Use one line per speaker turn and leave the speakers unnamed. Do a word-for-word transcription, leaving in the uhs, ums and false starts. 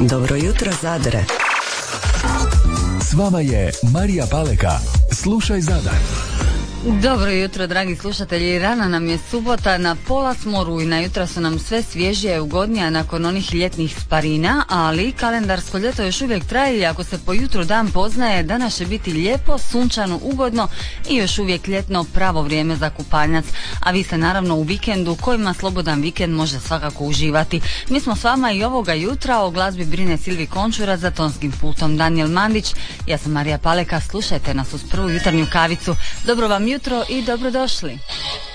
Dobro jutro, Zadre.
S vama je Marija Paleka. Slušaj Zadar.
Dobro jutro, dragi slušatelji. Rana nam je subota, na pola smo rujna. Jutra su nam sve svježije i ugodnija nakon onih ljetnih sparina, ali kalendarsko ljeto još uvijek traje i ako se po jutru dan poznaje, danas će biti lijepo, sunčano, ugodno i još uvijek ljetno, pravo vrijeme za kupanjac. A vi ste naravno u vikendu, kojima slobodan vikend može svakako uživati. Mi smo s vama i ovoga jutra, o glazbi brine Silvi Končura, za tonskim pultom Daniel Mandić. Ja sam Marija Paleka, slušajte nas uz prvu jutarnju kavicu. Dobro vam jutro i dobrodošli.